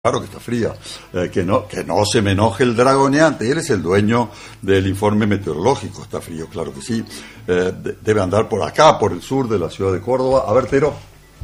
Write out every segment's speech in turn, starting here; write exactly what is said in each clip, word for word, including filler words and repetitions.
Claro que está fría, eh, que no que no se me enoje el dragoneante, él es el dueño del informe meteorológico, está frío, claro que sí, eh, de, debe andar por acá, por el sur de la ciudad de Córdoba. A ver, Tero,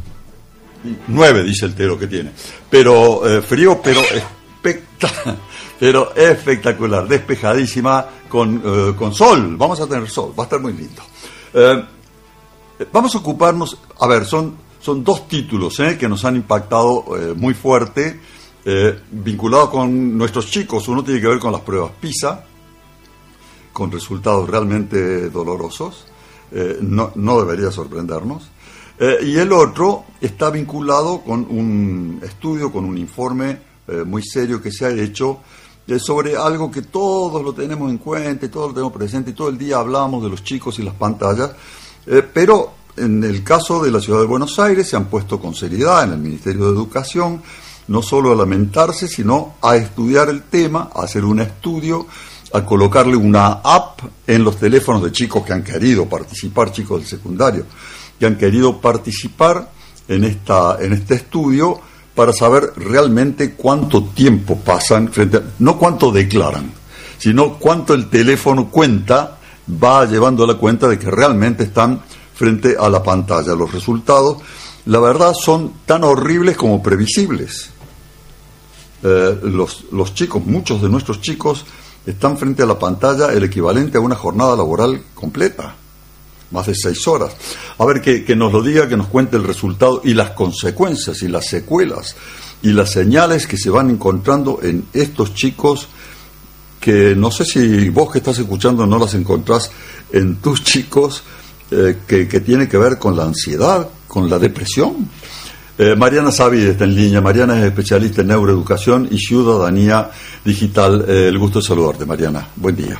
nueve dice el Tero que tiene, pero eh, frío, pero, espectacular, pero espectacular, despejadísima, con, eh, con sol, vamos a tener sol, va a estar muy lindo. Eh, vamos a ocuparnos, a ver, son, son dos títulos eh, que nos han impactado eh, muy fuerte, Eh, vinculado con nuestros chicos. Uno tiene que ver con las pruebas PISA, con resultados realmente dolorosos, eh, no, no debería sorprendernos, eh, y el otro está vinculado con un estudio, con un informe eh, muy serio que se ha hecho eh, sobre algo que todos lo tenemos en cuenta y todos lo tenemos presente y todo el día hablamos de los chicos y las pantallas, eh, pero en el caso de la ciudad de Buenos Aires se han puesto con seriedad en el Ministerio de Educación no solo a lamentarse, sino a estudiar el tema, a hacer un estudio, a colocarle una app en los teléfonos de chicos que han querido participar, chicos del secundario, que han querido participar en, esta, en este estudio para saber realmente cuánto tiempo pasan, frente a, no cuánto declaran, sino cuánto el teléfono cuenta, va llevando la cuenta de que realmente están frente a la pantalla. Los resultados, la verdad, son tan horribles como previsibles. Eh, los, los chicos, muchos de nuestros chicos están frente a la pantalla el equivalente a una jornada laboral completa, más de seis horas. A ver, que, que nos lo diga, que nos cuente el resultado y las consecuencias y las secuelas y las señales que se van encontrando en estos chicos, que no sé si vos que estás escuchando no las encontrás en tus chicos, eh, que, que tiene que ver con la ansiedad, con la depresión. Eh, Mariana Savi está en línea. Mariana es especialista en neuroeducación y ciudadanía digital. Eh, el gusto de saludarte, Mariana. Buen día.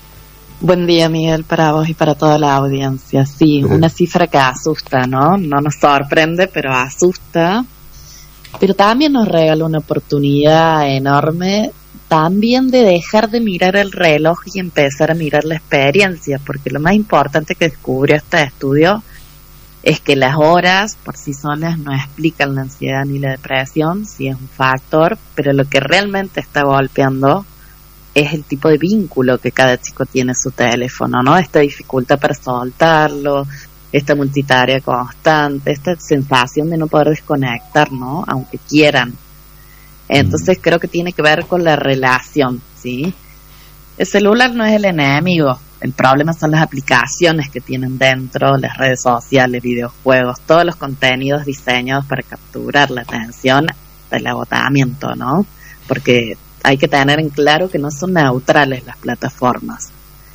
Buen día, Miguel, para vos y para toda la audiencia. Sí, eh. una cifra que asusta, ¿no? No nos sorprende, pero asusta. Pero también nos regala una oportunidad enorme también de dejar de mirar el reloj y empezar a mirar la experiencia, porque lo más importante que descubrió este estudio es que las horas por sí solas no explican la ansiedad ni la depresión, sí es un factor, pero lo que realmente está golpeando es el tipo de vínculo que cada chico tiene en su teléfono, ¿no? Esta dificultad para soltarlo, esta multitarea constante, esta sensación de no poder desconectar, ¿no? Aunque quieran. Entonces mm. creo que tiene que ver con la relación, ¿sí? El celular no es el enemigo. El problema son las aplicaciones que tienen dentro, las redes sociales, videojuegos, todos los contenidos diseñados para capturar la atención del agotamiento, ¿no? Porque hay que tener en claro que no son neutrales las plataformas.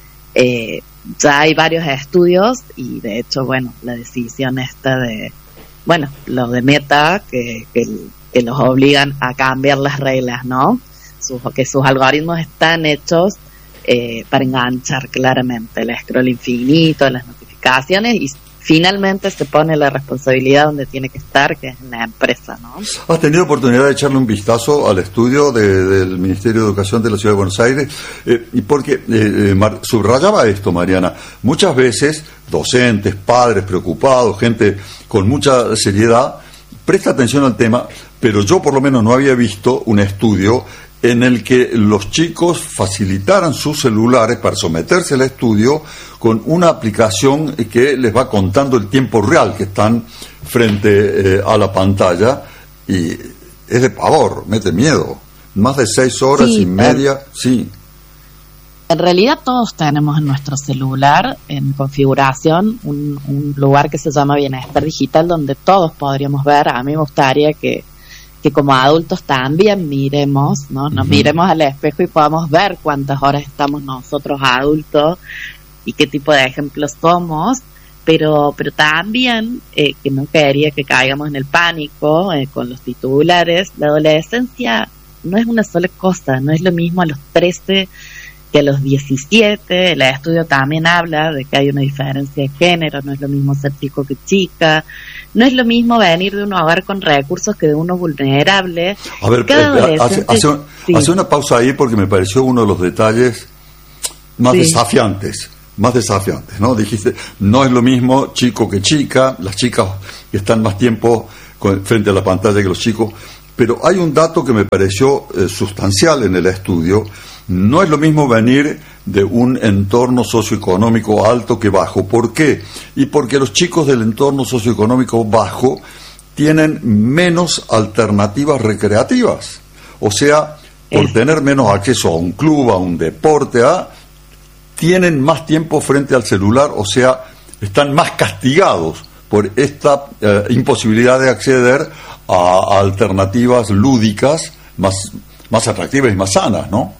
Eh, ya hay varios estudios y de hecho, bueno, la decisión esta de, bueno, lo de Meta, que, que, que los obligan a cambiar las reglas, ¿no? Sus, que sus algoritmos están hechos Eh, para enganchar claramente el scroll infinito, las notificaciones, y finalmente se pone la responsabilidad donde tiene que estar, que es en la empresa, ¿no? ¿Has tenido oportunidad de echarle un vistazo al estudio de, del Ministerio de Educación de la Ciudad de Buenos Aires? Eh, y porque eh, eh, Mar, subrayaba esto, Mariana, muchas veces docentes, padres preocupados, gente con mucha seriedad, presta atención al tema, pero yo por lo menos no había visto un estudio en el que los chicos facilitaran sus celulares para someterse al estudio con una aplicación que les va contando el tiempo real que están frente eh, a la pantalla, y es de pavor, mete miedo. Más de seis horas sí, y media, eh, sí. En realidad todos tenemos en nuestro celular, en configuración, un, un lugar que se llama Bienestar Digital, donde todos podríamos ver. A mí me gustaría que que como adultos también miremos, ¿no? Nos uh-huh. miremos al espejo y podamos ver cuántas horas estamos nosotros adultos y qué tipo de ejemplos somos, pero pero también eh, que no quería que caigamos en el pánico eh, con los titulares. La adolescencia no es una sola cosa, no es lo mismo a los trece que a los diecisiete. El estudio también habla de que hay una diferencia de género, no es lo mismo ser chico que chica, no es lo mismo venir de un hogar con recursos que de uno vulnerable. A ver, eh, hace, hace, un, sí. hace una pausa ahí, porque me pareció uno de los detalles más sí. desafiantes, más desafiantes, ¿no? Dijiste, no es lo mismo chico que chica, las chicas están más tiempo con, frente a la pantalla que los chicos, pero hay un dato que me pareció eh, sustancial en el estudio. No es lo mismo venir de un entorno socioeconómico alto que bajo. ¿Por qué? Y porque los chicos del entorno socioeconómico bajo tienen menos alternativas recreativas. O sea, por eh. tener menos acceso a un club, a un deporte, a, tienen más tiempo frente al celular, o sea, están más castigados por esta eh, imposibilidad de acceder a, a alternativas lúdicas más, más atractivas y más sanas, ¿no?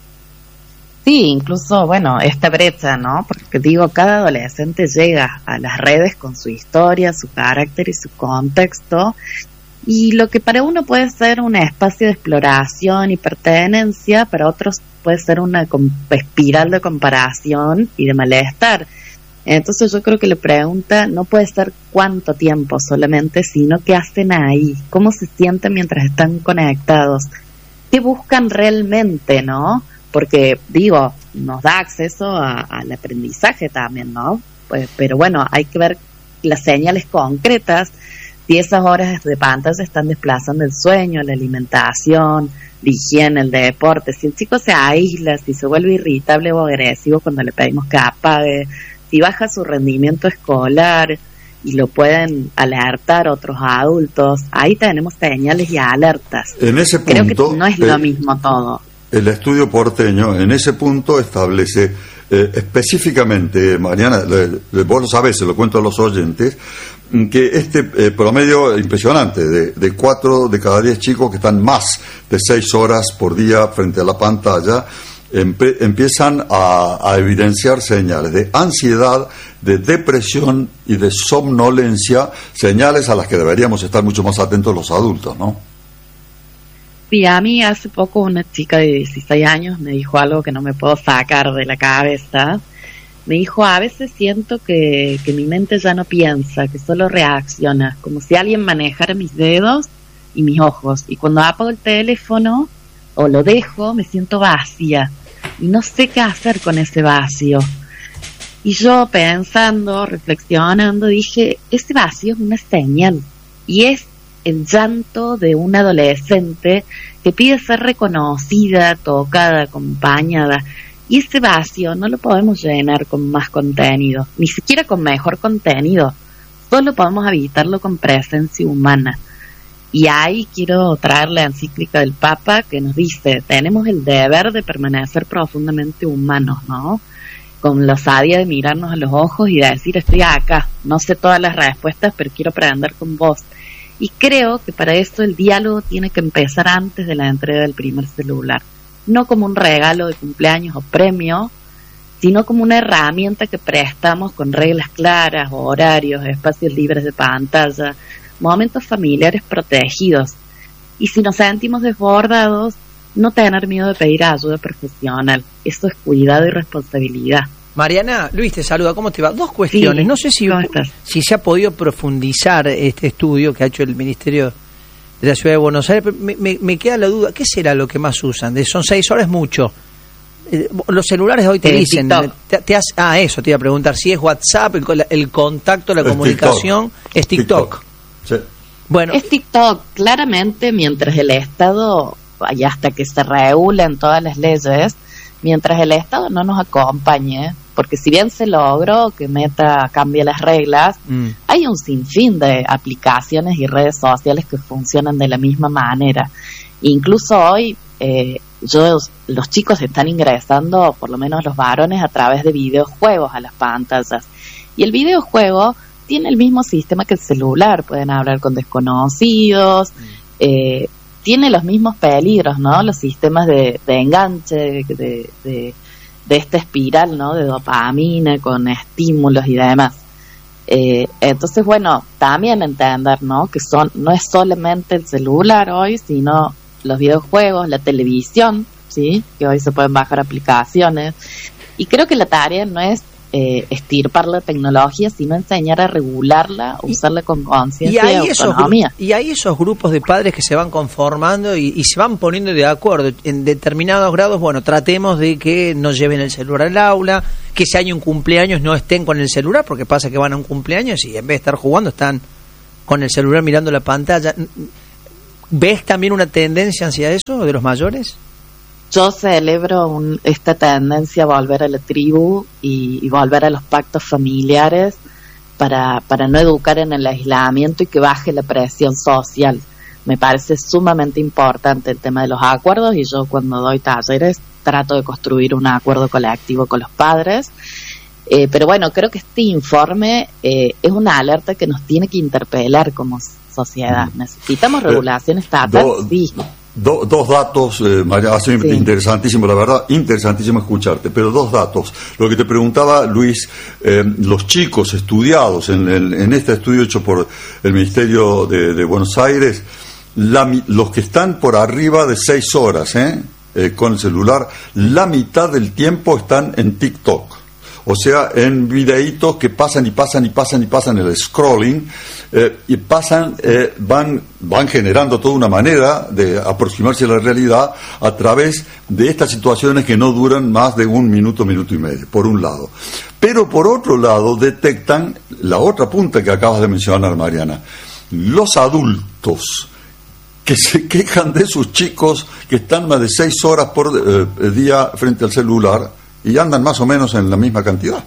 Sí, incluso, bueno, esta brecha, ¿no? Porque digo, cada adolescente llega a las redes con su historia, su carácter y su contexto, y lo que para uno puede ser un espacio de exploración y pertenencia, para otros puede ser una espiral de comparación y de malestar. Entonces yo creo que la pregunta no puede ser cuánto tiempo solamente, sino qué hacen ahí, cómo se sienten mientras están conectados, qué buscan realmente, ¿no? Porque, digo, nos da acceso a, al aprendizaje también, ¿no? Pues, pero bueno, hay que ver las señales concretas, si esas horas de pantalla están desplazando el sueño, la alimentación, la higiene, el deporte, si el chico se aísla, si se vuelve irritable o agresivo cuando le pedimos que apague, si baja su rendimiento escolar y lo pueden alertar otros adultos, ahí tenemos señales y alertas. En ese punto, creo que no es lo eh, mismo todo. El estudio porteño en ese punto establece eh, específicamente, Mariana, le, le, vos lo sabés, se lo cuento a los oyentes, que este eh, promedio impresionante de, de cuatro de cada diez chicos que están más de seis horas por día frente a la pantalla, empe, empiezan a, a evidenciar señales de ansiedad, de depresión y de somnolencia, señales a las que deberíamos estar mucho más atentos los adultos, ¿no? Sí, a mí hace poco una chica de dieciséis años me dijo algo que no me puedo sacar de la cabeza. Me dijo, a veces siento que, que mi mente ya no piensa, que solo reacciona, como si alguien manejara mis dedos y mis ojos. Y cuando apago el teléfono o lo dejo, me siento vacía y no sé qué hacer con ese vacío. Y yo pensando, reflexionando, dije, ese vacío es una señal y es el llanto de una adolescente que pide ser reconocida, tocada, acompañada. Y ese vacío no lo podemos llenar con más contenido, ni siquiera con mejor contenido. Solo podemos habitarlo con presencia humana. Y ahí quiero traer la encíclica del Papa que nos dice, tenemos el deber de permanecer profundamente humanos, ¿no? Con la osadía de mirarnos a los ojos y de decir, estoy acá, no sé todas las respuestas, pero quiero aprender con vos. Y creo que para esto el diálogo tiene que empezar antes de la entrega del primer celular. No como un regalo de cumpleaños o premio, sino como una herramienta que prestamos con reglas claras, horarios, espacios libres de pantalla, momentos familiares protegidos. Y si nos sentimos desbordados, no tener miedo de pedir ayuda profesional. Eso es cuidado y responsabilidad. Mariana, Luis te saluda, ¿cómo te va? Dos cuestiones, sí, no sé si, si se ha podido profundizar este estudio que ha hecho el Ministerio de la Ciudad de Buenos Aires, me, me, me queda la duda, ¿qué será lo que más usan? De, son seis horas mucho. Eh, los celulares hoy te eh, dicen, te, te has, ah, eso te iba a preguntar, si es WhatsApp, el, el contacto, la es comunicación, TikTok. es TikTok. TikTok. Sí. Bueno, es TikTok, claramente mientras el Estado, y hasta que se regulen todas las leyes, mientras el Estado no nos acompañe, porque si bien se logró que Meta cambie las reglas, mm. hay un sinfín de aplicaciones y redes sociales que funcionan de la misma manera. Incluso hoy, eh, yo, los chicos están ingresando, por lo menos los varones, a través de videojuegos a las pantallas. Y el videojuego tiene el mismo sistema que el celular, pueden hablar con desconocidos, mm. eh, tiene los mismos peligros, ¿no? Los sistemas de, de enganche, de, de, de esta espiral, ¿no? De dopamina con estímulos y demás. Eh, entonces, bueno, también entender, ¿no? Que son no es solamente el celular hoy, sino los videojuegos, la televisión, ¿sí? Que hoy se pueden bajar aplicaciones. Y creo que la tarea no es eh, estirpar la tecnología, sino enseñar a regularla, usarla con conciencia y, y autonomía. Esos, y hay esos grupos de padres que se van conformando y, y se van poniendo de acuerdo en determinados grados. Bueno, tratemos de que no lleven el celular al aula, que si hay un cumpleaños no estén con el celular, porque pasa que van a un cumpleaños y en vez de estar jugando están con el celular mirando la pantalla. ¿Ves también una tendencia hacia eso de los mayores? Yo celebro un, esta tendencia a volver a la tribu y, y volver a los pactos familiares para, para no educar en el aislamiento y que baje la presión social. Me parece sumamente importante el tema de los acuerdos y yo cuando doy talleres trato de construir un acuerdo colectivo con los padres. Eh, pero bueno, creo que este informe eh, es una alerta que nos tiene que interpelar como sociedad. ¿Necesitamos regulación estatal? Do, sí. Do, dos datos, eh, María, ha sido sí. interesantísimo, la verdad, interesantísimo escucharte, pero dos datos. Lo que te preguntaba, Luis, eh, los chicos estudiados en, el, en este estudio hecho por el Ministerio de, de Buenos Aires, la, los que están por arriba de seis horas eh, eh, con el celular, la mitad del tiempo están en TikTok. O sea, en videitos que pasan y pasan y pasan y pasan el scrolling eh, y pasan, eh, van, van generando toda una manera de aproximarse a la realidad a través de estas situaciones que no duran más de un minuto, minuto y medio, por un lado. Pero por otro lado detectan la otra punta que acabas de mencionar, Mariana. Los adultos que se quejan de sus chicos que están más de seis horas por eh, día frente al celular y andan más o menos en la misma cantidad.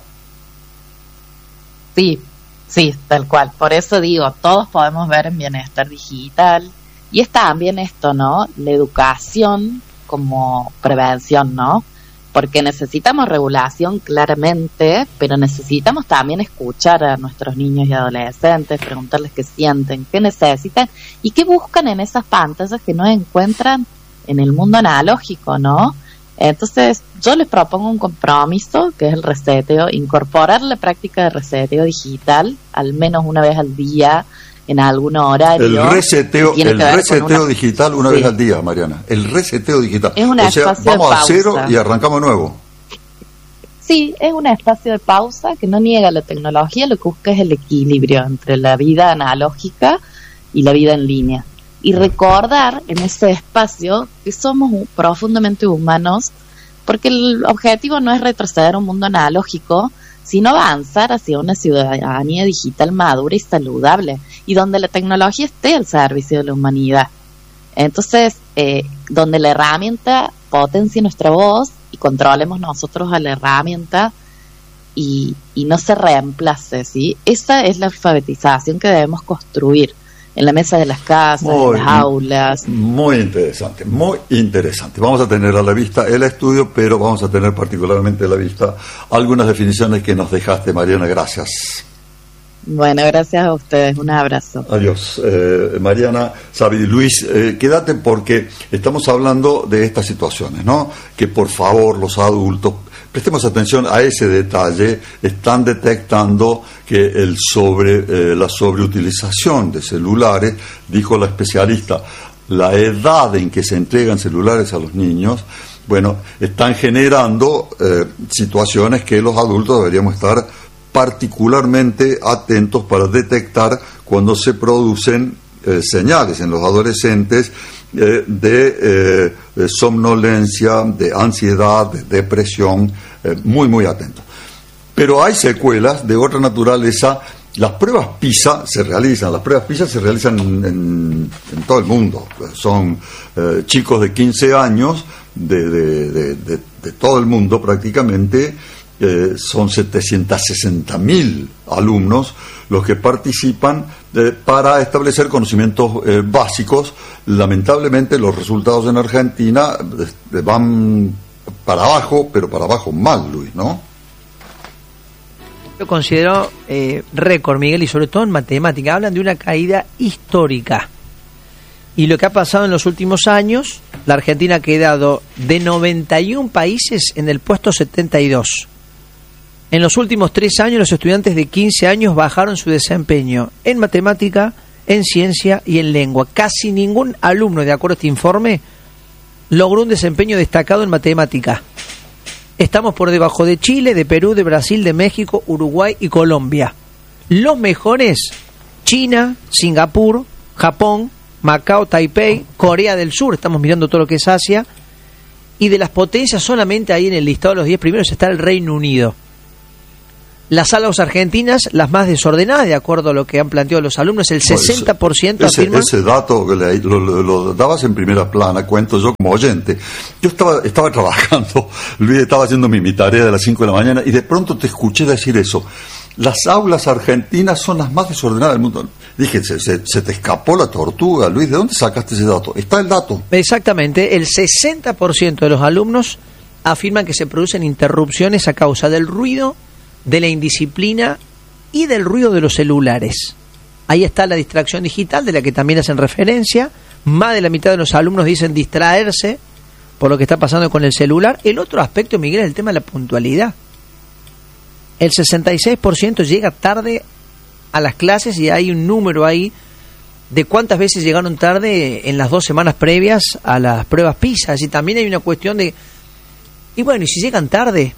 Sí, sí, tal cual. Por eso digo, todos podemos ver en bienestar digital. Y es también esto, ¿no? La educación como prevención, ¿no? Porque necesitamos regulación claramente, pero necesitamos también escuchar a nuestros niños y adolescentes, preguntarles qué sienten, qué necesitan y qué buscan en esas pantallas que no encuentran en el mundo analógico, ¿no? Entonces, yo les propongo un compromiso, que es el reseteo, incorporar la práctica de reseteo digital, al menos una vez al día, en algún horario. El reseteo, el reseteo una... digital una sí. vez al día, Mariana. El reseteo digital. Es un o sea, espacio vamos de a pausa. cero y arrancamos nuevo. Sí, es un espacio de pausa que no niega la tecnología, lo que busca es el equilibrio entre la vida analógica y la vida en línea. Y recordar en ese espacio que somos profundamente humanos, porque el objetivo no es retroceder a un mundo analógico, sino avanzar hacia una ciudadanía digital madura y saludable, y donde la tecnología esté al servicio de la humanidad. Entonces, eh, donde la herramienta potencie nuestra voz y controlemos nosotros a la herramienta y, y no se reemplace, ¿sí? Esa es la alfabetización que debemos construir en la mesa de las casas, muy, en las aulas. Muy interesante, muy interesante. Vamos a tener a la vista el estudio, pero vamos a tener particularmente a la vista algunas definiciones que nos dejaste, Mariana. Gracias. Bueno, gracias a ustedes. Un abrazo. Adiós. Eh, Mariana, Sabi, Luis, eh, quédate porque estamos hablando de estas situaciones, ¿no? Que por favor los adultos, prestemos atención a ese detalle, están detectando que el sobre, eh, la sobreutilización de celulares, dijo la especialista, la edad en que se entregan celulares a los niños, bueno, están generando eh, situaciones que los adultos deberíamos estar particularmente atentos para detectar cuando se producen eh, señales en los adolescentes eh, de, eh, de somnolencia, de ansiedad, de depresión, eh, muy muy atentos. Pero hay secuelas de otra naturaleza. Las pruebas PISA se realizan, las pruebas PISA se realizan en, en, en todo el mundo. Son eh, chicos de quince años de, de, de, de, de todo el mundo prácticamente. Eh, son setecientos sesenta mil alumnos los que participan eh, para establecer conocimientos eh, básicos. Lamentablemente los resultados en Argentina eh, van para abajo, pero para abajo mal, Luis, ¿no? Yo considero eh, récord, Miguel, y sobre todo en matemática. Hablan de una caída histórica. Y lo que ha pasado en los últimos años, la Argentina ha quedado de noventa y un países en el puesto setenta y dos. En los últimos tres años, los estudiantes de quince años bajaron su desempeño en matemática, en ciencia y en lengua. Casi ningún alumno, de acuerdo a este informe, logró un desempeño destacado en matemática. Estamos por debajo de Chile, de Perú, de Brasil, de México, Uruguay y Colombia. Los mejores, China, Singapur, Japón, Macao, Taipei, Corea del Sur, estamos mirando todo lo que es Asia, y de las potencias solamente ahí en el listado de los diez primeros está el Reino Unido. Las aulas argentinas, las más desordenadas, de acuerdo a lo que han planteado los alumnos, el sesenta por ciento ese, afirman... Ese dato que le, lo, lo, lo dabas en primera plana, cuento yo como oyente. Yo estaba estaba trabajando, Luis, estaba haciendo mi, mi tarea de las cinco de la mañana y de pronto te escuché decir eso. Las aulas argentinas son las más desordenadas del mundo. Dije, se, se, se te escapó la tortuga, Luis, ¿de dónde sacaste ese dato? Está el dato. Exactamente, el sesenta por ciento de los alumnos afirman que se producen interrupciones a causa del ruido, de la indisciplina y del ruido de los celulares. Ahí está la distracción digital, de la que también hacen referencia. Más de la mitad de los alumnos dicen distraerse por lo que está pasando con el celular. El otro aspecto, Miguel, es el tema de la puntualidad. El sesenta y seis por ciento llega tarde a las clases y hay un número ahí de cuántas veces llegaron tarde en las dos semanas previas a las pruebas PISA. Y también hay una cuestión de... Y bueno, y si llegan tarde...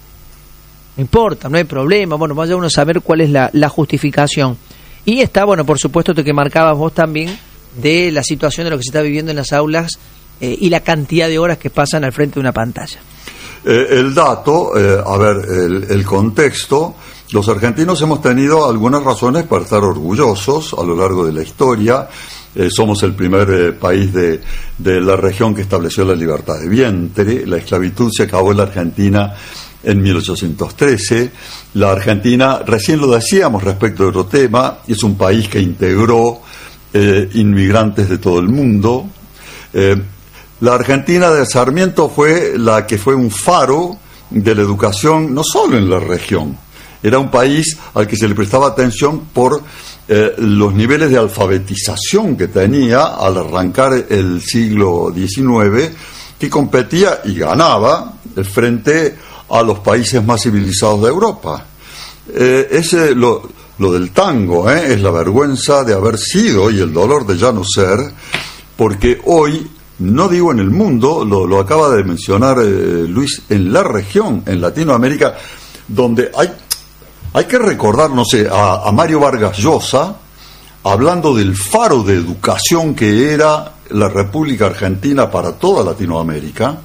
No importa, no hay problema, bueno, vaya uno a saber cuál es la, la justificación. Y está, bueno, por supuesto, lo que marcabas vos también, de la situación de lo que se está viviendo en las aulas eh, y la cantidad de horas que pasan al frente de una pantalla. Eh, el dato, eh, a ver, el, el contexto, los argentinos hemos tenido algunas razones para estar orgullosos a lo largo de la historia. Eh, somos el primer eh, país de, de la región que estableció la libertad de vientre. La esclavitud se acabó en la Argentina en mil ochocientos trece. La Argentina, recién lo decíamos respecto de otro tema, es un país que integró eh, inmigrantes de todo el mundo. Eh, la Argentina de Sarmiento fue la que fue un faro de la educación, no solo en la región. Era un país al que se le prestaba atención por eh, los niveles de alfabetización que tenía al arrancar el siglo diecinueve, que competía y ganaba frente a los países más civilizados de Europa. Eh, ese lo, lo del tango, eh, es la vergüenza de haber sido y el dolor de ya no ser, porque hoy, no digo en el mundo, lo, lo acaba de mencionar eh, Luis, en la región, en Latinoamérica, donde hay, hay que recordar, no sé, a, a Mario Vargas Llosa, hablando del faro de educación que era la República Argentina para toda Latinoamérica.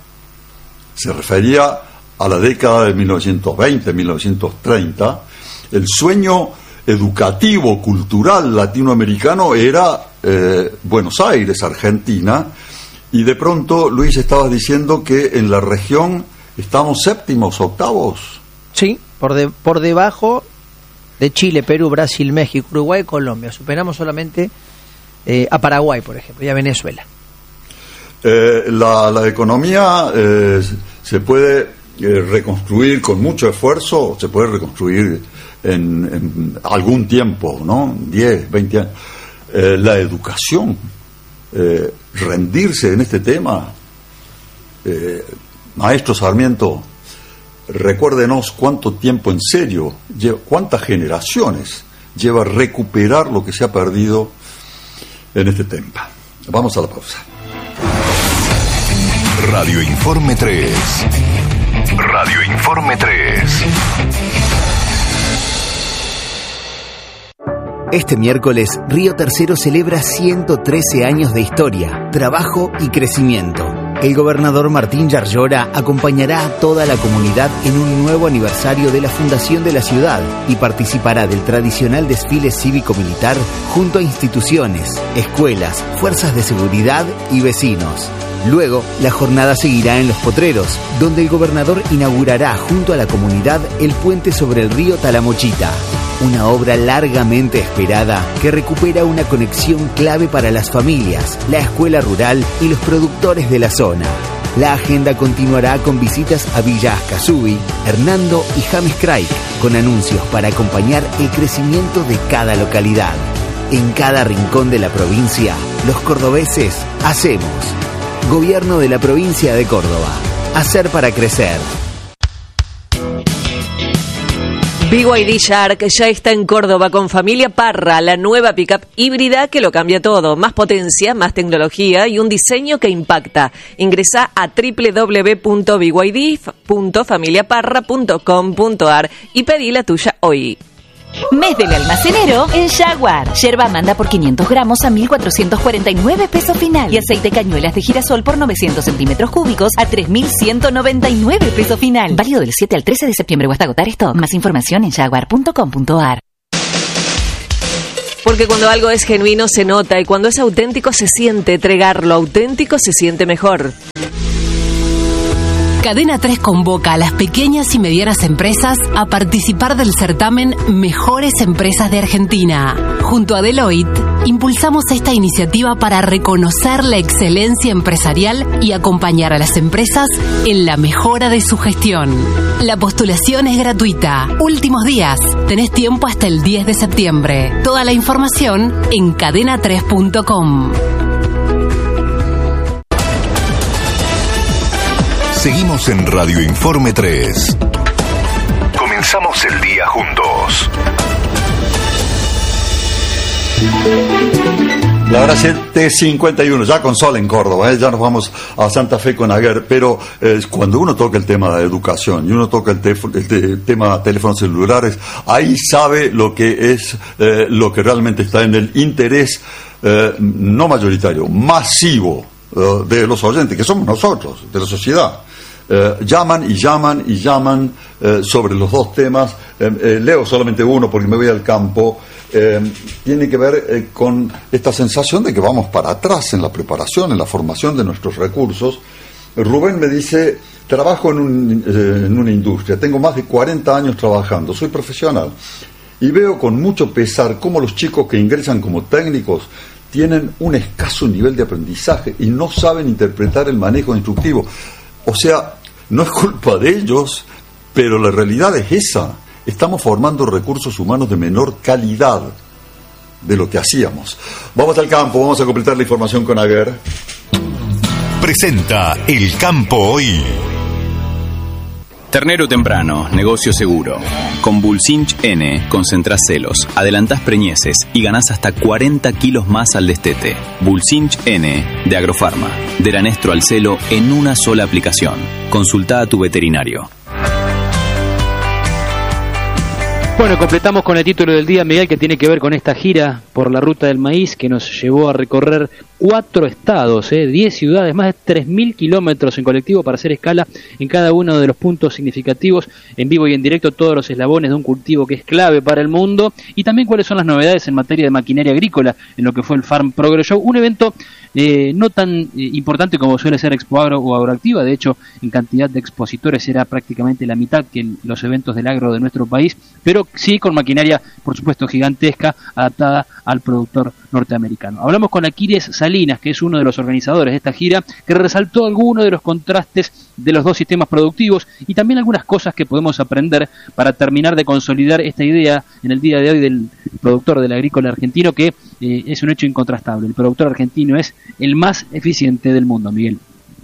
Se refería a la década de mil novecientos veinte, mil novecientos treinta, el sueño educativo, cultural latinoamericano era eh, Buenos Aires, Argentina, y de pronto, Luis, estabas diciendo que en la región estamos séptimos, octavos. Sí, por, de, por debajo de Chile, Perú, Brasil, México, Uruguay y Colombia. Superamos solamente eh, a Paraguay, por ejemplo, y a Venezuela. Eh, la, la economía eh, se puede Eh, reconstruir con mucho esfuerzo, se puede reconstruir en, en algún tiempo, ¿no? diez, veinte años. Eh, la educación, eh, rendirse en este tema. Eh, maestro Sarmiento, recuérdenos cuánto tiempo en serio, lleva, cuántas generaciones lleva a recuperar lo que se ha perdido en este tema. Vamos a la pausa. Radio Informe tres. Radio Informe tres. Este miércoles, Río Tercero celebra ciento trece años de historia, trabajo y crecimiento. El gobernador Martín Yarlora acompañará a toda la comunidad en un nuevo aniversario de la fundación de la ciudad y participará del tradicional desfile cívico-militar junto a instituciones, escuelas, fuerzas de seguridad y vecinos. Luego, la jornada seguirá en Los Potreros, donde el gobernador inaugurará junto a la comunidad el puente sobre el río Talamochita, una obra largamente esperada que recupera una conexión clave para las familias, la escuela rural y los productores de la zona. La agenda continuará con visitas a Villa Ascasubi, Hernando y James Craig, con anuncios para acompañar el crecimiento de cada localidad. En cada rincón de la provincia, los cordobeses hacemos. Gobierno de la provincia de Córdoba. Hacer para crecer. B Y D Shark ya está en Córdoba con Familia Parra, la nueva pickup híbrida que lo cambia todo. Más potencia, más tecnología y un diseño que impacta. Ingresá a doble u doble u doble u punto b y d punto familia parra punto com punto a r y pedí la tuya hoy. Mes del almacenero en Jaguar. Yerba Amanda por quinientos gramos a mil cuatrocientos cuarenta y nueve pesos final. Y aceite cañuelas de girasol por novecientos centímetros cúbicos a tres mil ciento noventa y nueve pesos final. Válido del siete al trece de septiembre o hasta agotar stock. Más información en jaguar punto com punto a r. Porque cuando algo es genuino se nota y cuando es auténtico se siente. Entregar lo auténtico se siente mejor. Cadena tres convoca a las pequeñas y medianas empresas a participar del certamen Mejores Empresas de Argentina. Junto a Deloitte, impulsamos esta iniciativa para reconocer la excelencia empresarial y acompañar a las empresas en la mejora de su gestión. La postulación es gratuita. Últimos días. Tenés tiempo hasta el diez de septiembre. Toda la información en cadena tres punto com. Seguimos en Radio Informe tres. Comenzamos el día juntos. La hora siete cincuenta y uno, ya con sol en Córdoba, ¿eh? Ya nos vamos a Santa Fe con Aguer, pero eh, cuando uno toca el tema de educación y uno toca el, tef- el te- tema teléfonos celulares, ahí sabe lo que es, eh, lo que realmente está en el interés eh, no mayoritario, masivo eh, de los oyentes, que somos nosotros, de la sociedad. Eh, llaman y llaman y llaman eh, sobre los dos temas. Eh, eh, leo solamente uno porque me voy al campo. Eh, tiene que ver eh, con esta sensación de que vamos para atrás en la preparación, en la formación de nuestros recursos. Rubén me dice, trabajo en, un, eh, en una industria, tengo más de cuarenta años trabajando, soy profesional y veo con mucho pesar cómo los chicos que ingresan como técnicos tienen un escaso nivel de aprendizaje y no saben interpretar el manejo instructivo. O sea, no es culpa de ellos, pero la realidad es esa. Estamos formando recursos humanos de menor calidad de lo que hacíamos. Vamos al campo, vamos a completar la información con Aguer. Presenta El Campo Hoy. Ternero temprano, negocio seguro. Con Bulsinch N concentrás celos, adelantás preñeces y ganás hasta cuarenta kilos más al destete. Bulsinch N de Agrofarma. Del anestro al celo en una sola aplicación. Consultá a tu veterinario. Bueno, completamos con el título del día, Miguel, que tiene que ver con esta gira por la ruta del maíz que nos llevó a recorrer cuatro estados, eh, diez ciudades, más de tres mil kilómetros en colectivo para hacer escala en cada uno de los puntos significativos, en vivo y en directo, todos los eslabones de un cultivo que es clave para el mundo, y también cuáles son las novedades en materia de maquinaria agrícola en lo que fue el Farm Progress Show, un evento eh, no tan eh, importante como suele ser Expo Agro o Agroactiva. De hecho, en cantidad de expositores era prácticamente la mitad que el, los eventos del agro de nuestro país, pero sí con maquinaria, por supuesto, gigantesca, adaptada al productor norteamericano. Hablamos con Aquiles Salinas, que es uno de los organizadores de esta gira, que resaltó algunos de los contrastes de los dos sistemas productivos y también algunas cosas que podemos aprender para terminar de consolidar esta idea en el día de hoy del productor del agrícola argentino, que eh, es un hecho incontrastable. El productor argentino es el más eficiente del mundo, Miguel.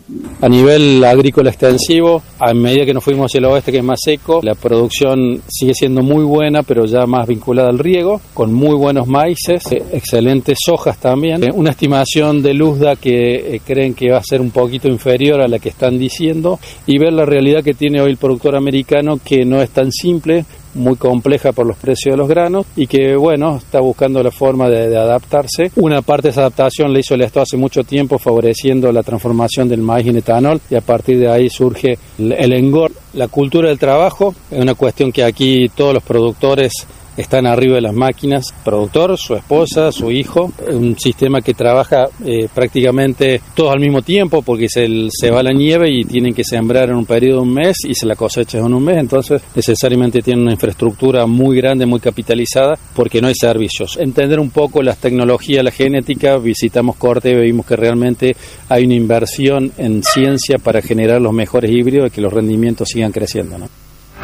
A nivel agrícola extensivo, a medida que nos fuimos hacia el oeste, que es más seco, la producción sigue siendo muy buena, pero ya más vinculada al riego, con muy buenos maíces, eh, excelentes sojas también. Eh, una estimación de Luzda que eh, creen que va a ser un poquito inferior a la que están diciendo, y ver la realidad que tiene hoy el productor americano, que no es tan simple, muy compleja por los precios de los granos, y que, bueno, está buscando la forma de, de adaptarse. Una parte de esa adaptación la hizo el Estado hace mucho tiempo, favoreciendo la transformación del maíz en etanol, y a partir de ahí surge el, el engorde. La cultura del trabajo es una cuestión que aquí todos los productores están arriba de las máquinas, productor, su esposa, su hijo, un sistema que trabaja eh, prácticamente todos al mismo tiempo, porque se, se va la nieve y tienen que sembrar en un periodo de un mes y se la cosecha en un mes, entonces necesariamente tienen una infraestructura muy grande, muy capitalizada, porque no hay servicios. Entender un poco las tecnologías, la genética, visitamos Corte y vimos que realmente hay una inversión en ciencia para generar los mejores híbridos y que los rendimientos sigan creciendo, ¿no?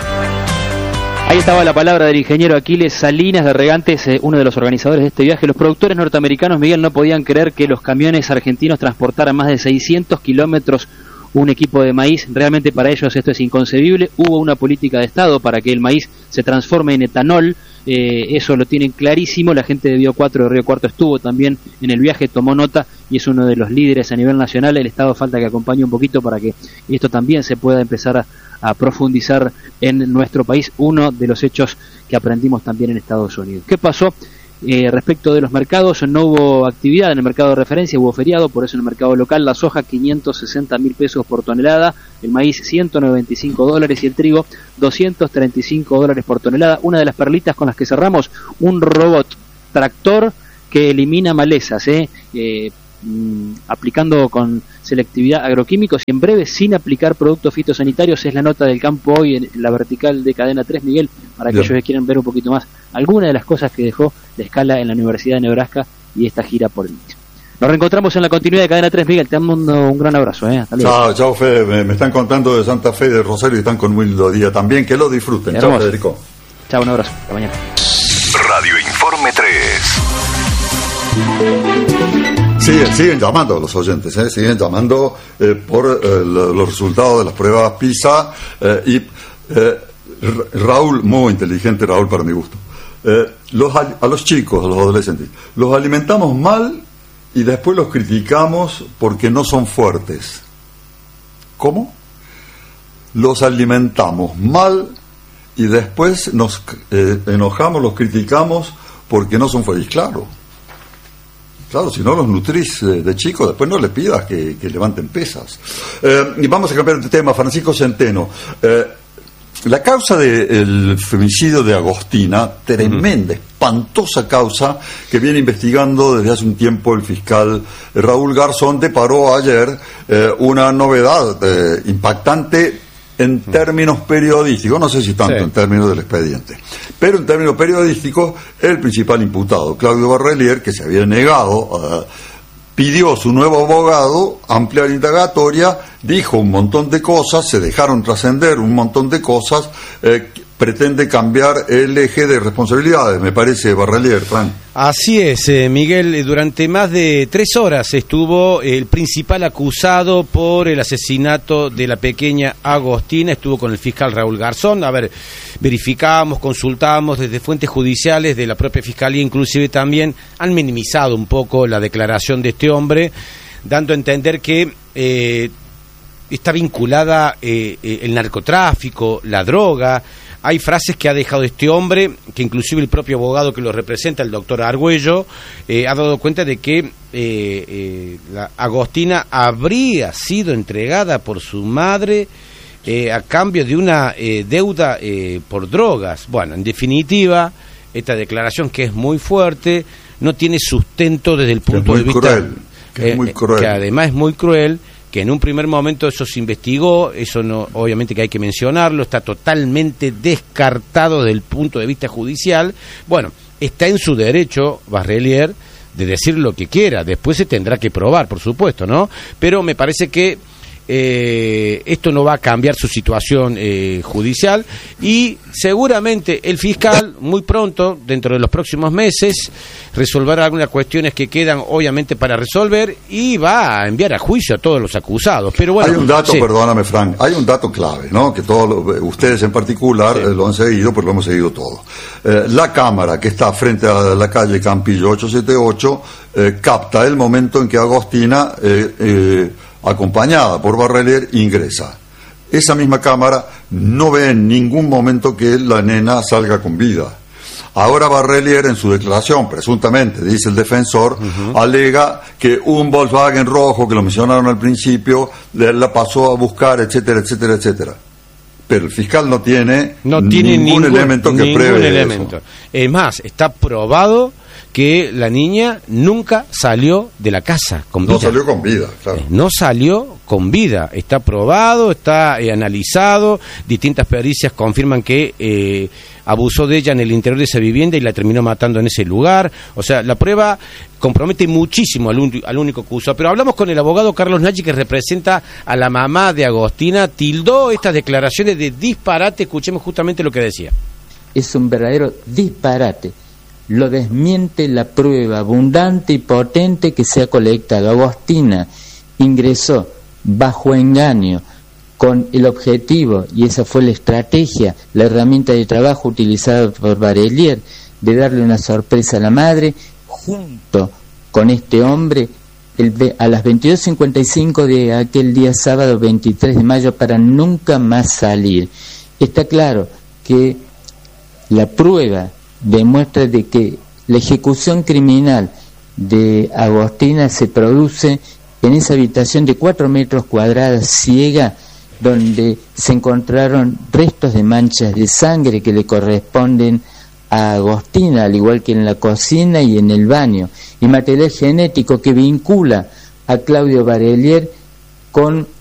Ahí estaba la palabra del ingeniero Aquiles Salinas de Regantes, eh, uno de los organizadores de este viaje. Los productores norteamericanos, Miguel, no podían creer que los camiones argentinos transportaran más de seiscientos kilómetros un equipo de maíz. Realmente para ellos esto es inconcebible. Hubo una política de Estado para que el maíz se transforme en etanol. Eh, eso lo tienen clarísimo. La gente de Bio cuatro de Río Cuarto estuvo también en el viaje, tomó nota y es uno de los líderes a nivel nacional. El Estado falta que acompañe un poquito para que esto también se pueda empezar a, a profundizar en nuestro país. Uno de los hechos que aprendimos también en Estados Unidos. ¿Qué pasó? Eh, respecto de los mercados, no hubo actividad en el mercado de referencia, hubo feriado, por eso en el mercado local la soja quinientos sesenta mil pesos por tonelada, el maíz ciento noventa y cinco dólares y el trigo doscientos treinta y cinco dólares por tonelada. Una de las perlitas con las que cerramos, un robot tractor que elimina malezas, eh, eh, mm, aplicando con selectividad agroquímicos y en breve sin aplicar productos fitosanitarios. Es la nota del campo hoy en la vertical de Cadena tres, Miguel, para aquellos que quieran ver un poquito más alguna de las cosas que dejó la escala en la Universidad de Nebraska y esta gira por el mundo. Nos reencontramos en la continuidad de Cadena tres, Miguel. Te mando un gran abrazo. ¿eh? Hasta luego. Chao, chao, Fede. Me, me están contando de Santa Fe, de Rosario, y están con muy lindo día también. Que lo disfruten. Chao, Federico. Chao, un abrazo. Hasta mañana. Radio Informe tres. Siguen, siguen llamando a los oyentes, ¿eh? siguen llamando eh, por eh, los resultados de las pruebas PISA eh, y eh, Raúl, muy inteligente Raúl para mi gusto, eh, los, a los chicos, a los adolescentes, los alimentamos mal y después los criticamos porque no son fuertes. ¿Cómo? Los alimentamos mal y después nos eh, enojamos, los criticamos porque no son fuertes. Claro. Claro, si no los nutrís de, de chicos, después no le pidas que, que levanten pesas. Eh, y vamos a cambiar de tema. Francisco Centeno. Eh, la causa del femicidio de Agostina, tremenda, uh-huh. espantosa causa que viene investigando desde hace un tiempo el fiscal Raúl Garzón, deparó ayer eh, una novedad eh, impactante en términos periodísticos, no sé si tanto sí. en términos del expediente, pero en términos periodísticos, el principal imputado, Claudio Barrelier, que se había negado, uh, pidió su nuevo abogado ampliar la indagatoria, dijo un montón de cosas, se dejaron trascender un montón de cosas, eh, pretende cambiar el eje de responsabilidades, me parece, Barrelier, Fran. Así es, eh, Miguel, durante más de tres horas estuvo el principal acusado por el asesinato de la pequeña Agostina, estuvo con el fiscal Raúl Garzón. A ver, verificamos, consultamos desde fuentes judiciales de la propia fiscalía, inclusive también han minimizado un poco la declaración de este hombre, dando a entender que eh, está vinculada eh, eh, el narcotráfico, la droga. Hay frases que ha dejado este hombre, que inclusive el propio abogado que lo representa, el doctor Argüello, eh, ha dado cuenta de que eh, eh, la Agostina habría sido entregada por su madre eh, a cambio de una eh, deuda eh, por drogas. Bueno, en definitiva, esta declaración, que es muy fuerte, no tiene sustento desde el punto de vista... Cruel, que eh, es muy cruel. Que además es muy cruel, que en un primer momento eso se investigó, eso no, obviamente que hay que mencionarlo, está totalmente descartado desde el punto de vista judicial. Bueno, está en su derecho, Barrelier, de decir lo que quiera, después se tendrá que probar, por supuesto, ¿no? Pero me parece que eh, esto no va a cambiar su situación eh, judicial y seguramente el fiscal muy pronto, dentro de los próximos meses, resolverá algunas cuestiones que quedan obviamente para resolver y va a enviar a juicio a todos los acusados. Pero bueno, hay un dato, sí. perdóname Frank, hay un dato clave, ¿no? Que todos los, ustedes en particular sí. eh, lo han seguido, pero lo hemos seguido todos. Eh, la cámara que está frente a la calle Campillo ochocientos setenta y ocho eh, capta el momento en que Agostina eh, eh, acompañada por Barrelier, ingresa. Esa misma cámara no ve en ningún momento que la nena salga con vida. Ahora Barrelier, en su declaración, presuntamente, dice el defensor, uh-huh. alega que un Volkswagen rojo, que lo mencionaron al principio, la pasó a buscar, etcétera, etcétera, etcétera. Pero el fiscal no tiene, no tiene ningún, ningún elemento que ningún pruebe elemento. eso. Es más, está probado que la niña nunca salió de la casa con vida. No salió con vida, claro. No salió con vida. Está probado, está eh, analizado. Distintas pericias confirman que eh, abusó de ella en el interior de esa vivienda y la terminó matando en ese lugar. O sea, la prueba compromete muchísimo al, un, al único acusado. Pero hablamos con el abogado Carlos Nachi, que representa a la mamá de Agostina. Tildó estas declaraciones de disparate. Escuchemos justamente lo que decía. Es un verdadero disparate. Lo desmiente la prueba abundante y potente que se ha colectado. Agostina ingresó bajo engaño con el objetivo, y esa fue la estrategia, la herramienta de trabajo utilizada por Barrelier, de darle una sorpresa a la madre, junto con este hombre, el, a las veintidós cincuenta y cinco de aquel día sábado veintitrés de mayo, para nunca más salir. Está claro que la prueba demuestra de que la ejecución criminal de Agostina se produce en esa habitación de cuatro metros cuadrados ciega, donde se encontraron restos de manchas de sangre que le corresponden a Agostina, al igual que en la cocina y en el baño, y material genético que vincula a Claudio Barelier con